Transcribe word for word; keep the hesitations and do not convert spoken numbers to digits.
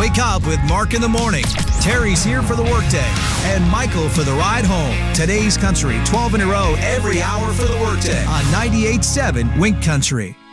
Wake up with Mark in the morning. Terry's here for the workday, and Michael for the ride home. Today's Country, twelve in a row, every hour for the workday on ninety-eight point seven Wink Country.